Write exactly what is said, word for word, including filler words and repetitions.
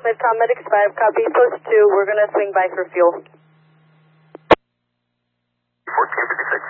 Midcom Medics five, copy, post two, we're going to swing by for fuel. fourteen fifty-six.